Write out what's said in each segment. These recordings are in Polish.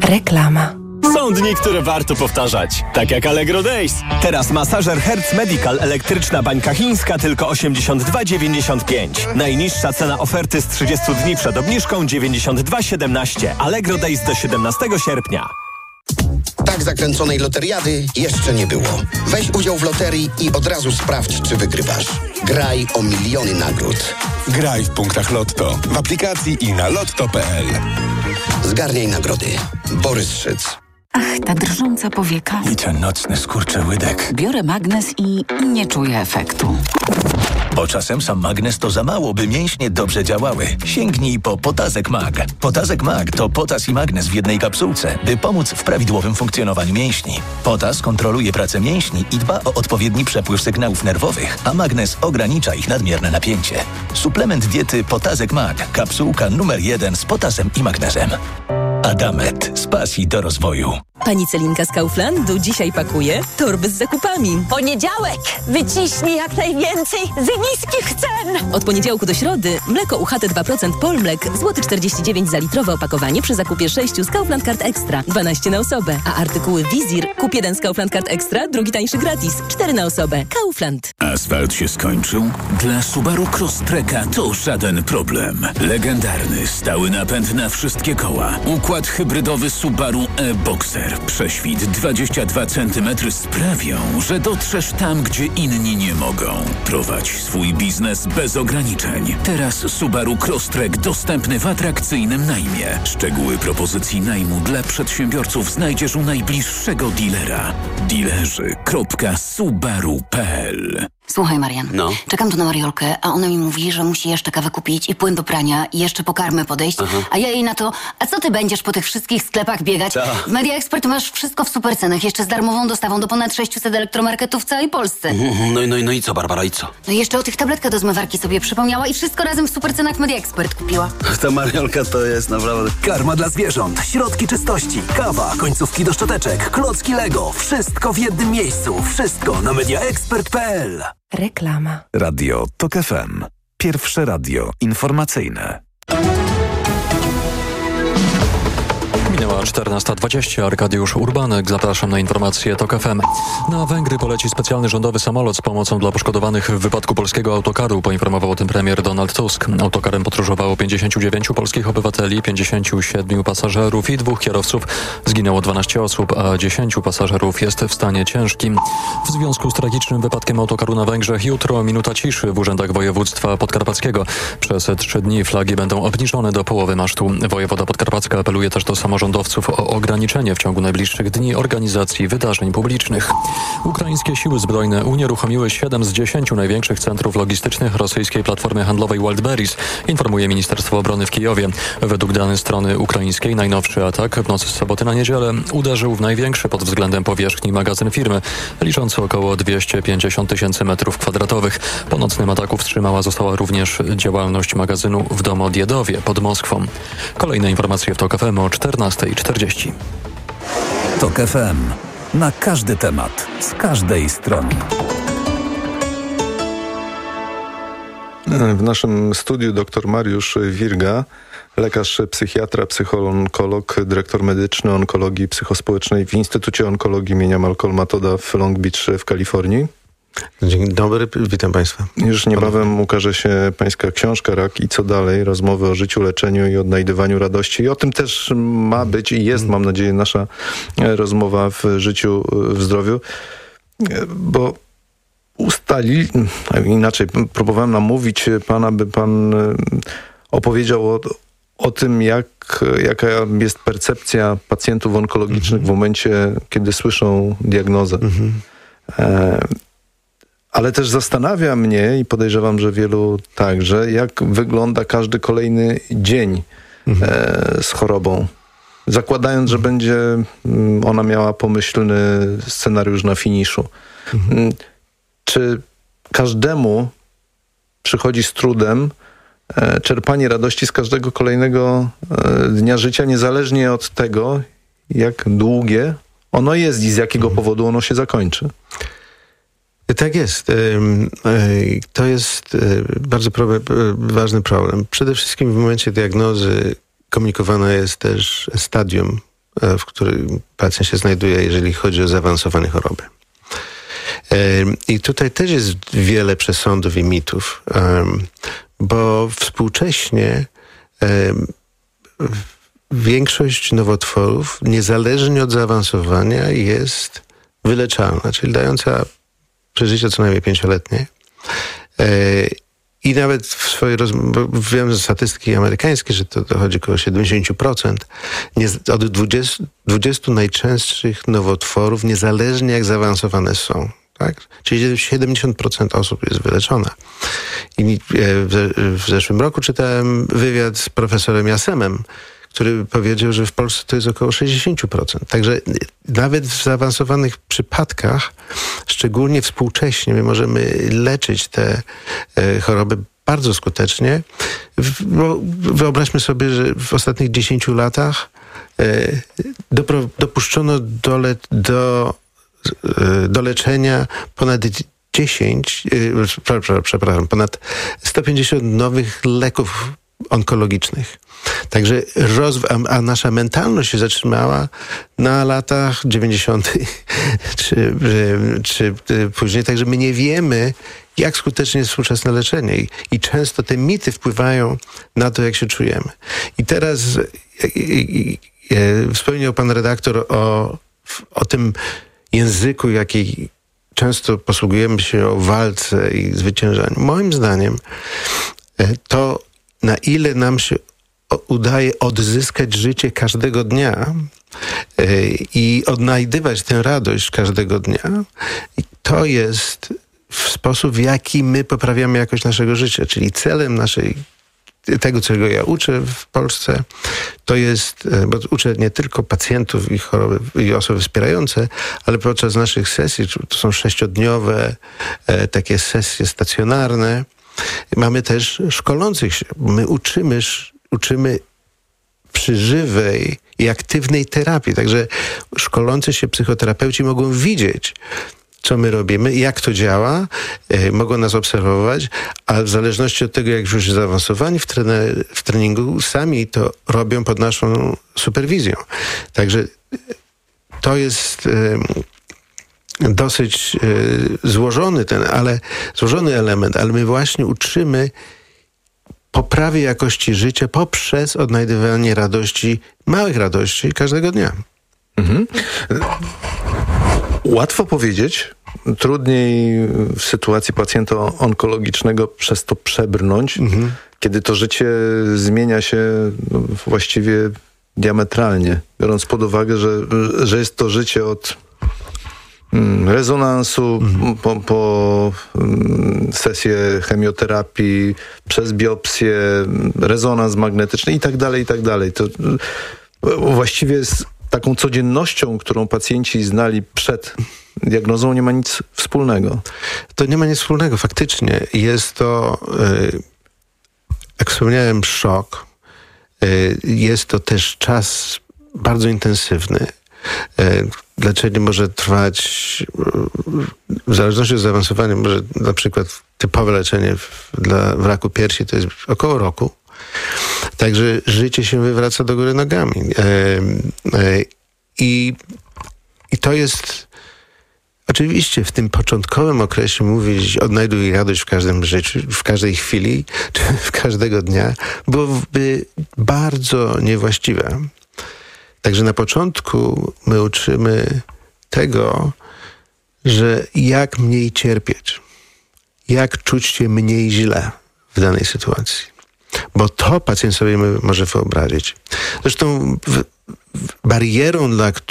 Reklama. Są dni, które warto powtarzać. Tak jak Allegro Days. Teraz masażer Hertz Medical elektryczna bańka chińska tylko 82,95. Najniższa cena oferty z 30 dni przed obniżką 92,17. Allegro Days do 17 sierpnia. Tak zakręconej loteriady jeszcze nie było. Weź udział w loterii i od razu sprawdź, czy wygrywasz. Graj o miliony nagród. Graj w punktach Lotto, w aplikacji i na lotto.pl. Zgarniaj nagrody. Borys Szyc. Ach, ta drżąca powieka. I ten nocny skurczyłydek. Biorę magnes i nie czuję efektu. Bo czasem sam magnes to za mało, by mięśnie dobrze działały. Sięgnij po Potazek Mag. Potazek Mag to potas i magnes w jednej kapsułce, by pomóc w prawidłowym funkcjonowaniu mięśni. Potas kontroluje pracę mięśni i dba o odpowiedni przepływ sygnałów nerwowych, a magnes ogranicza ich nadmierne napięcie. Suplement diety Potazek Mag. Kapsułka numer 1 z potasem i magnesem. Adamet. Z pasji do rozwoju. Pani Celinka z Kauflandu dzisiaj pakuje torby z zakupami. Poniedziałek! Wyciśnij jak najwięcej z niskich cen! Od poniedziałku do środy mleko UHT 2% Polmlek złoty 49 za litrowe opakowanie przy zakupie 6 z Kaufland Card Extra, 12 na osobę. A artykuły Wizir kup 1 z Kaufland Card Extra, drugi tańszy gratis, 4 na osobę. Kaufland. Asfalt się skończył? Dla Subaru Crosstreka to żaden problem. Legendarny, stały napęd na wszystkie koła. Układ hybrydowy Subaru e-Boxer. Prześwit 22 cm sprawią, że dotrzesz tam, gdzie inni nie mogą. Prowadź swój biznes bez ograniczeń. Teraz Subaru Crosstrek dostępny w atrakcyjnym najmie. Szczegóły propozycji najmu dla przedsiębiorców znajdziesz u najbliższego dealera. Dealerzy.subaru.pl. Słuchaj, Marian, czekam tu na Mariolkę, a ona mi mówi, że musi jeszcze kawę kupić i płyn do prania i jeszcze po karmę podejść, a ja jej na to, a co ty będziesz po tych wszystkich sklepach biegać? W Media Expert masz wszystko w supercenach, jeszcze z darmową dostawą do ponad 600 elektromarketów w całej Polsce. No i co, Barbara, i co? No i jeszcze o tych tabletkach do zmywarki sobie przypomniała i wszystko razem w supercenach w Media Expert kupiła. Ta Mariolka to jest naprawdę... Karma dla zwierząt, środki czystości, kawa, końcówki do szczoteczek, klocki Lego. Wszystko w jednym miejscu. Wszystko na mediaexpert.pl. Reklama. Radio TOK FM. Pierwsze radio informacyjne. Minęła 14:20. Arkadiusz Urbanek. Zapraszam na informacje TOK FM. Na Węgry poleci specjalny rządowy samolot z pomocą dla poszkodowanych w wypadku polskiego autokaru. Poinformował o tym premier Donald Tusk. Autokarem podróżowało 59 polskich obywateli, 57 pasażerów i 2 kierowców. Zginęło 12 osób, a 10 pasażerów jest w stanie ciężkim. W związku z tragicznym wypadkiem autokaru na Węgrzech jutro minuta ciszy w urzędach województwa podkarpackiego. Przez 3 dni flagi będą obniżone do połowy masztu. Wojewoda podkarpacka apeluje też do samorządowców o ograniczenie w ciągu najbliższych dni organizacji wydarzeń publicznych. Ukraińskie siły zbrojne unieruchomiły 7 z 10 największych centrów logistycznych rosyjskiej platformy handlowej Wildberries, informuje Ministerstwo Obrony w Kijowie. Według danych strony ukraińskiej najnowszy atak w nocy z soboty na niedzielę uderzył w największy pod względem powierzchni magazyn firmy, liczący około 250 000 m2. Po nocnym ataku wstrzymała została również działalność magazynu w Domodjedowie pod Moskwą. Kolejne informacje w TOK FM o 14:40. TOK FM. Na każdy temat, z każdej strony. W naszym studiu dr Mariusz Wirga, lekarz psychiatra, psychoonkolog, dyrektor medyczny onkologii psychospołecznej w Instytucie Onkologii imienia Malcolm Metoda w Long Beach w Kalifornii. Dzień dobry, witam Państwa. Już niebawem ukaże się Pańska książka Rak i co dalej? Rozmowy o życiu, leczeniu i odnajdywaniu radości. I o tym też ma być i jest, mam nadzieję, nasza rozmowa w życiu, w zdrowiu. Bo próbowałem namówić Pana, by Pan opowiedział o tym, jaka jest percepcja pacjentów onkologicznych w momencie, kiedy słyszą diagnozę. Ale też zastanawia mnie i podejrzewam, że wielu także, jak wygląda każdy kolejny dzień z chorobą. Zakładając, że będzie ona miała pomyślny scenariusz na finiszu. Czy każdemu przychodzi z trudem czerpanie radości z każdego kolejnego dnia życia, niezależnie od tego, jak długie ono jest i z jakiego powodu ono się zakończy? Tak jest. To jest bardzo ważny problem. Przede wszystkim w momencie diagnozy komunikowane jest też stadium w którym pacjent się znajduje, jeżeli chodzi o zaawansowane choroby. I tutaj też jest wiele przesądów i mitów, bo współcześnie większość nowotworów, niezależnie od zaawansowania, jest wyleczalna, czyli dająca przeżycie co najmniej 5-letnie. I nawet w swojej wiem ze statystyki amerykańskiej, że to dochodzi około 70%. Od 20 najczęstszych nowotworów, niezależnie jak zaawansowane są. Tak? Czyli 70% osób jest wyleczona. I w zeszłym roku czytałem wywiad z profesorem Jasemem, który powiedział, że w Polsce to jest około 60%. Także nawet w zaawansowanych przypadkach, szczególnie współcześnie, my możemy leczyć te choroby bardzo skutecznie. Bo wyobraźmy sobie, że w ostatnich 10 latach dopuszczono do leczenia ponad ponad 150 nowych leków onkologicznych. Także a nasza mentalność się zatrzymała na latach 90. czy później. Także my nie wiemy, jak skutecznie jest współczesne leczenie. I często te mity wpływają na to, jak się czujemy. I teraz wspomniał pan redaktor o tym języku, jaki często posługujemy się o walce i zwyciężaniu. Moim zdaniem to, na ile nam się udaje odzyskać życie każdego dnia i odnajdywać tę radość każdego dnia, to jest sposób, w jaki my poprawiamy jakość naszego życia. Czyli celem tego, czego ja uczę w Polsce, to jest, bo uczę nie tylko pacjentów i choroby i osoby wspierające, ale podczas naszych sesji, to są 6-dniowe takie sesje stacjonarne, mamy też szkolących się. My uczymy przy żywej i aktywnej terapii. Także szkolący się psychoterapeuci mogą widzieć, co my robimy, jak to działa, mogą nas obserwować, a w zależności od tego, jak już zaawansowani w treningu, sami to robią pod naszą superwizją. Także to jest dosyć złożony element, ale my właśnie uczymy poprawy jakości życia poprzez odnajdywanie radości, małych radości każdego dnia. Mhm. Łatwo powiedzieć, trudniej w sytuacji pacjenta onkologicznego przez to przebrnąć, kiedy to życie zmienia się właściwie diametralnie, biorąc pod uwagę, że jest to życie od rezonansu, po sesję chemioterapii, przez biopsję, rezonans magnetyczny i tak dalej. To właściwie z taką codziennością, którą pacjenci znali przed diagnozą, nie ma nic wspólnego. To nie ma nic wspólnego, faktycznie. Jest to, jak wspomniałem, szok. Jest to też czas bardzo intensywny. Leczenie może trwać, w zależności od zaawansowania, może na przykład typowe leczenie dla raku piersi to jest około roku. Także życie się wywraca do góry nogami. I to jest oczywiście w tym początkowym okresie mówić odnajduj radość w każdym życiu, w każdej chwili, czy w każdego dnia, byłoby bardzo niewłaściwe. Także na początku my uczymy tego, że jak mniej cierpieć, jak czuć się mniej źle w danej sytuacji. Bo to pacjent sobie może wyobrazić. Zresztą barierą,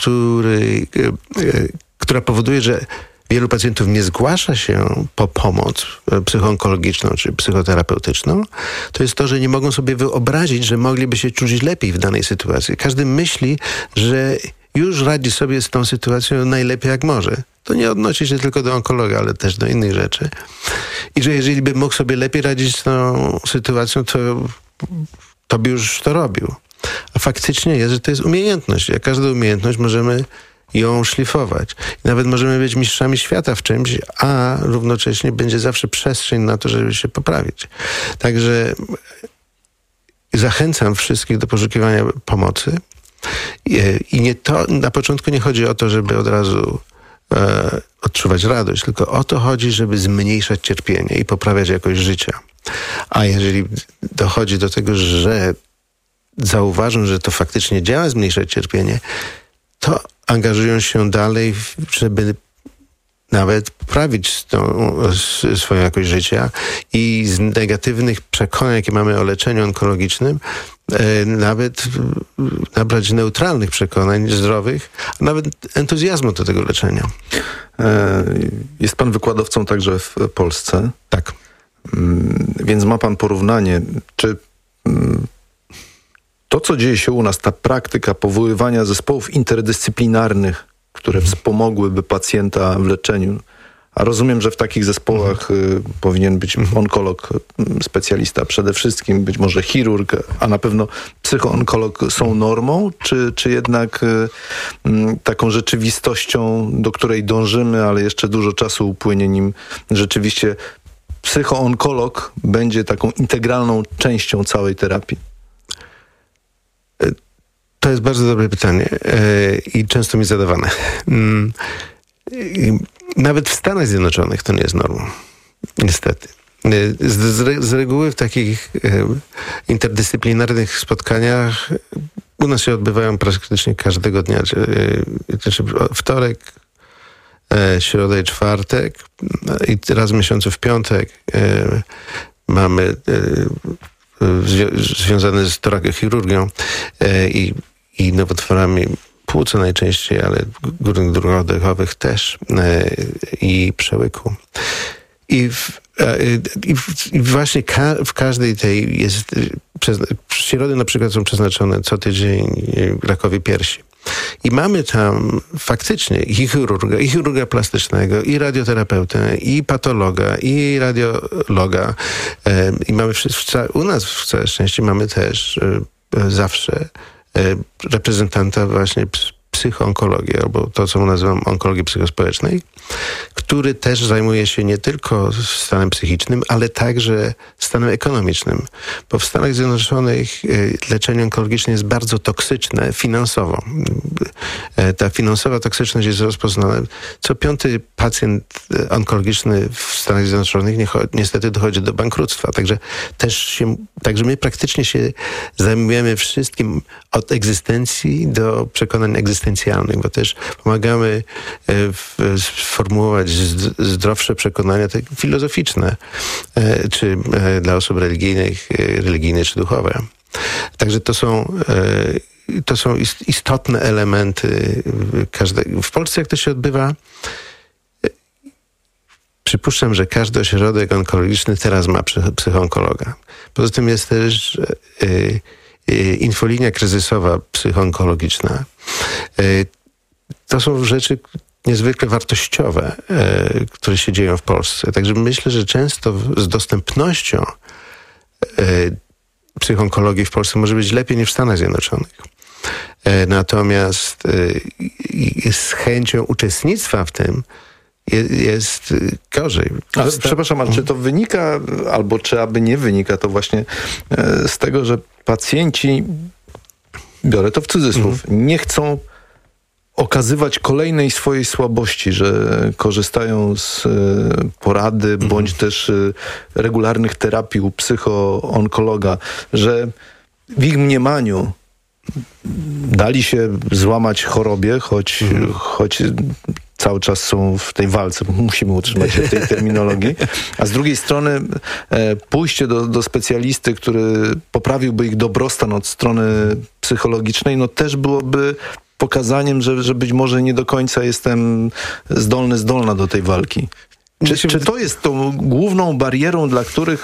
która powoduje, że wielu pacjentów nie zgłasza się po pomoc psychoonkologiczną czy psychoterapeutyczną, to jest to, że nie mogą sobie wyobrazić, że mogliby się czuć lepiej w danej sytuacji. Każdy myśli, że już radzi sobie z tą sytuacją najlepiej jak może. To nie odnosi się tylko do onkologa, ale też do innych rzeczy. I że jeżeli by mógł sobie lepiej radzić z tą sytuacją, to by już to robił. A faktycznie jest, że to jest umiejętność. Jak każda umiejętność możemy ją szlifować. I nawet możemy być mistrzami świata w czymś, a równocześnie będzie zawsze przestrzeń na to, żeby się poprawić. Także zachęcam wszystkich do poszukiwania pomocy I na początku nie chodzi o to, żeby od razu odczuwać radość, tylko o to chodzi, żeby zmniejszać cierpienie i poprawiać jakość życia. A jeżeli dochodzi do tego, że zauważą, że to faktycznie działa zmniejszać cierpienie, to angażują się dalej, żeby nawet poprawić swoją jakość życia i z negatywnych przekonań, jakie mamy o leczeniu onkologicznym, nawet nabrać neutralnych przekonań, zdrowych, a nawet entuzjazmu do tego leczenia. Jest pan wykładowcą także w Polsce. Tak. Więc ma pan porównanie, czy to, co dzieje się u nas, ta praktyka powoływania zespołów interdyscyplinarnych, które wspomogłyby pacjenta w leczeniu, a rozumiem, że w takich zespołach powinien być onkolog, specjalista przede wszystkim, być może chirurg, a na pewno psychoonkolog są normą, czy jednak taką rzeczywistością, do której dążymy, ale jeszcze dużo czasu upłynie, nim rzeczywiście psychoonkolog będzie taką integralną częścią całej terapii? To jest bardzo dobre pytanie i często mi zadawane. Nawet w Stanach Zjednoczonych to nie jest normą. Niestety. Z reguły w takich interdyscyplinarnych spotkaniach u nas się odbywają praktycznie każdego dnia. Wtorek, środę i czwartek i raz w miesiącu w piątek mamy związane z torakochirurgią i nowotworami płuca najczęściej, ale górnych dróg oddechowych też i przełyku. I właśnie w każdej tej jest... Środy na przykład są przeznaczone co tydzień rakowi piersi. I mamy tam faktycznie i chirurga plastycznego, i radioterapeutę, i patologa, i radiologa. I mamy u nas w całe szczęście mamy też zawsze reprezentanta właśnie psychoonkologii, albo to, co nazywam onkologii psychospołecznej, który też zajmuje się nie tylko stanem psychicznym, ale także stanem ekonomicznym. Bo w Stanach Zjednoczonych leczenie onkologiczne jest bardzo toksyczne finansowo. Ta finansowa toksyczność jest rozpoznana. Co 5. pacjent onkologiczny w Stanach Zjednoczonych niestety dochodzi do bankructwa. Także my praktycznie się zajmujemy wszystkim od egzystencji do przekonań egzystencjalnych, bo też pomagamy sformułować zdrowsze przekonania filozoficzne, czy dla osób religijnych czy duchowe. Także to są istotne elementy każdego. W Polsce jak to się odbywa? Przypuszczam, że każdy ośrodek onkologiczny teraz ma psychoonkologa. Poza tym jest też infolinia kryzysowa psychoonkologiczna. To są rzeczy niezwykle wartościowe, które się dzieją w Polsce. Także myślę, że często z dostępnością psychoonkologii w Polsce może być lepiej niż w Stanach Zjednoczonych. Natomiast z chęcią uczestnictwa w tym jest gorzej. Ale przepraszam, ale czy to wynika, albo czy aby nie wynika to właśnie z tego, że pacjenci, biorę to w cudzysłów, nie chcą okazywać kolejnej swojej słabości, że korzystają z porady bądź też regularnych terapii u psychoonkologa, że w ich mniemaniu dali się złamać chorobie, choć cały czas są w tej walce, musimy utrzymać się w tej terminologii, a z drugiej strony pójście do specjalisty, który poprawiłby ich dobrostan od strony psychologicznej, no też byłoby pokazaniem, że być może nie do końca jestem zdolna do tej walki. Czy to jest tą główną barierą, dla której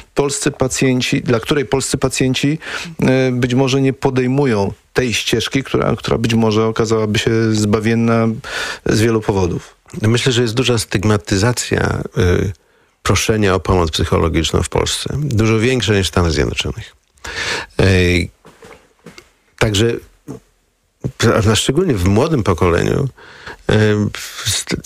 polscy pacjenci być może nie podejmują tej ścieżki, która być może okazałaby się zbawienna z wielu powodów? Myślę, że jest duża stygmatyzacja proszenia o pomoc psychologiczną w Polsce. Dużo większa niż w Stanach Zjednoczonych. Także szczególnie w młodym pokoleniu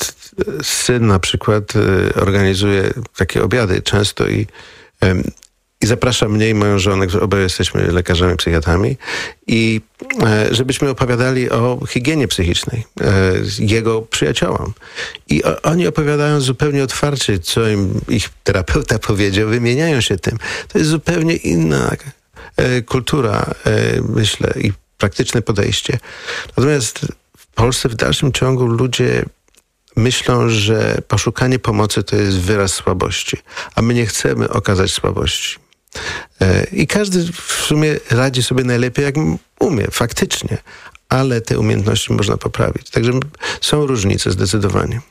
syn na przykład organizuje takie obiady często i i zapraszam mnie i moją żonę, oboje jesteśmy lekarzami, psychiatrami, i żebyśmy opowiadali o higienie psychicznej jego przyjaciołom. I oni opowiadają zupełnie otwarcie, co im ich terapeuta powiedział, wymieniają się tym. To jest zupełnie inna kultura, myślę, i praktyczne podejście. Natomiast w Polsce w dalszym ciągu ludzie myślą, że poszukanie pomocy to jest wyraz słabości, a my nie chcemy okazać słabości. I każdy w sumie radzi sobie najlepiej, jak umie, faktycznie, ale te umiejętności można poprawić. Także są różnice zdecydowanie.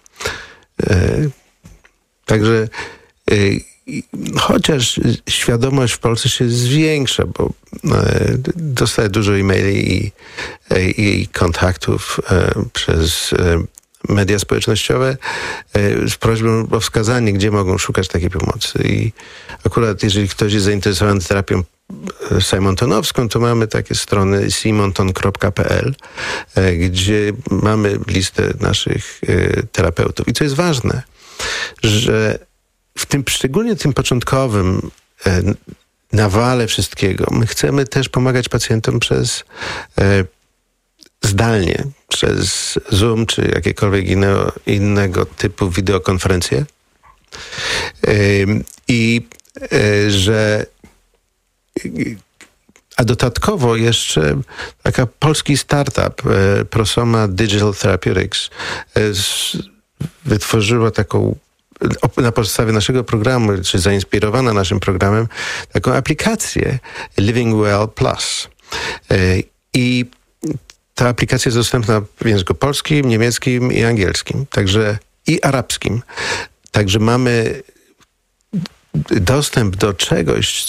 Także chociaż świadomość w Polsce się zwiększa, bo dostaję dużo e-maili i kontaktów przez media społecznościowe z prośbą o wskazanie, gdzie mogą szukać takiej pomocy. I akurat jeżeli ktoś jest zainteresowany terapią simontonowską, to mamy takie strony simonton.pl, gdzie mamy listę naszych terapeutów. I co jest ważne, że w tym, szczególnie tym początkowym nawale wszystkiego, my chcemy też pomagać pacjentom przez zdalnie, przez Zoom czy jakiekolwiek innego typu wideokonferencje. A dodatkowo jeszcze taka polski startup Prosoma Digital Therapeutics wytworzyła taką, na podstawie naszego programu, czy zainspirowana naszym programem, taką aplikację Living Well Plus. I ta aplikacja jest dostępna w języku polskim, niemieckim i angielskim, także i arabskim. Także mamy dostęp do czegoś,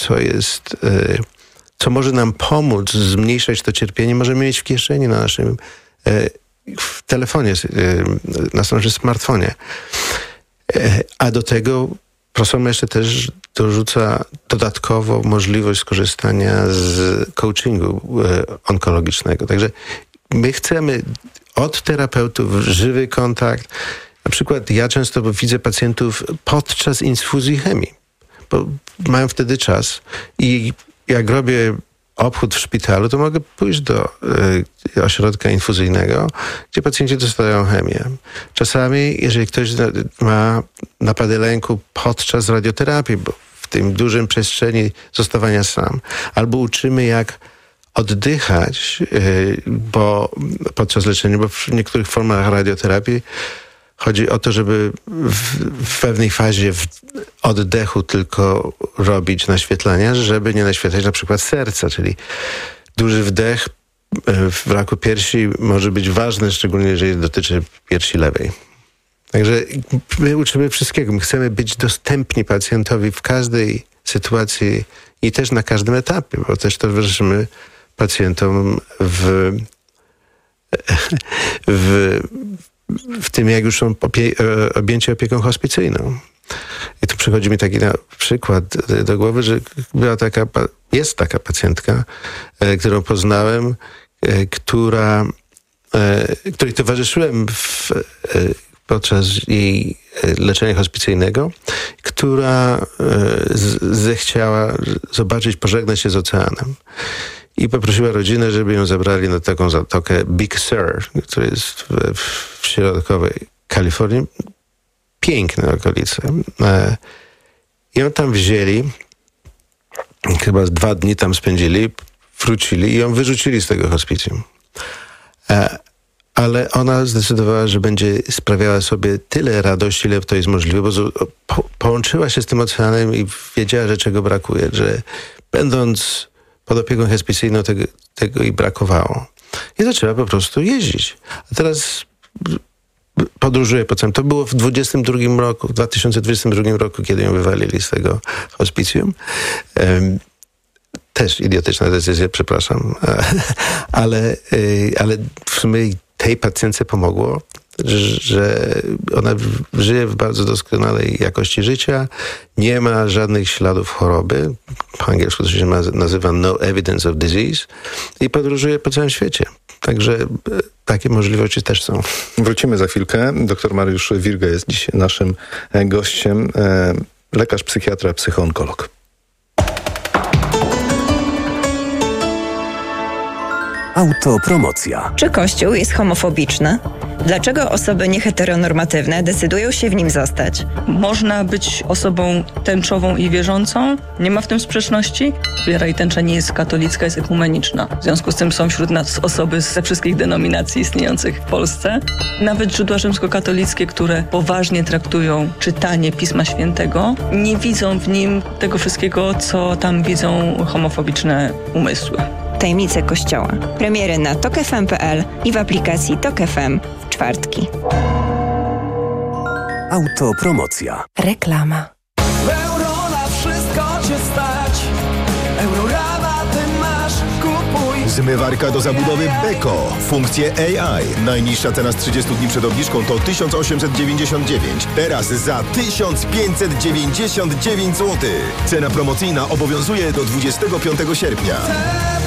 co może nam pomóc zmniejszać to cierpienie. Możemy mieć w kieszeni na naszym w telefonie, na naszym smartfonie. A do tego Prosoma jeszcze też dorzuca dodatkowo możliwość skorzystania z coachingu onkologicznego. Także my chcemy od terapeutów żywy kontakt. Na przykład ja często widzę pacjentów podczas infuzji chemii, bo mają wtedy czas i jak robię obchód w szpitalu, to mogę pójść do ośrodka infuzyjnego, gdzie pacjenci dostają chemię. Czasami, jeżeli ktoś ma napady lęku podczas radioterapii, bo w tym dużym przestrzeni zostawania sam, albo uczymy, jak oddychać podczas leczenia, bo w niektórych formach radioterapii chodzi o to, żeby w pewnej fazie oddechu tylko robić naświetlania, żeby nie naświetlać na przykład serca, czyli duży wdech w raku piersi może być ważny, szczególnie jeżeli dotyczy piersi lewej. Także my uczymy wszystkiego. My chcemy być dostępni pacjentowi w każdej sytuacji i też na każdym etapie, bo też towarzyszymy pacjentom w tym, jak już są objęci opieką hospicyjną. I tu przychodzi mi taki przykład do głowy, że jest taka pacjentka, którą poznałem, której towarzyszyłem podczas jej leczenia hospicyjnego, która zechciała zobaczyć, pożegnać się z oceanem. I poprosiła rodzinę, żeby ją zabrali na taką zatokę Big Sur, która jest w środkowej Kalifornii. Piękne okolice. I ją tam wzięli, chyba 2 dni tam spędzili, wrócili i ją wyrzucili z tego hospicjum. Ale ona zdecydowała, że będzie sprawiała sobie tyle radości, ile to jest możliwe, bo połączyła się z tym oceanem i wiedziała, że czego brakuje, że będąc pod opieką hospicyjną tego jej brakowało. I zaczęła po prostu jeździć. A teraz podróżuje po całym. To było w 2022 roku, kiedy ją wywalili z tego hospicjum. Też idiotyczna decyzja, przepraszam. Ale w sumie tej pacjentce pomogło, że ona żyje w bardzo doskonałej jakości życia, nie ma żadnych śladów choroby, po angielsku to się nazywa no evidence of disease, i podróżuje po całym świecie. Także takie możliwości też są. Wrócimy za chwilkę. Dr Mariusz Wirga jest dziś naszym gościem. Lekarz, psychiatra, psychoonkolog. Autopromocja. Czy Kościół jest homofobiczny? Dlaczego osoby nieheteronormatywne decydują się w nim zostać? Można być osobą tęczową i wierzącą, nie ma w tym sprzeczności. Wiara i tęcza nie jest katolicka, jest ekumeniczna. W związku z tym są wśród nas osoby ze wszystkich denominacji istniejących w Polsce. Nawet źródła rzymskokatolickie, które poważnie traktują czytanie Pisma Świętego, nie widzą w nim tego wszystkiego, co tam widzą homofobiczne umysły. Tajemnice Kościoła. Premiery na tokefm.pl i w aplikacji Tok FM w czwartki. Autopromocja. Reklama. Euro na wszystko cię stać. Eurorama ty masz, kupuj. Zmywarka do zabudowy Beko. Funkcje AI. Najniższa cena z 30 dni przed obniżką to 1899. Teraz za 1599 zł. Cena promocyjna obowiązuje do 25 sierpnia.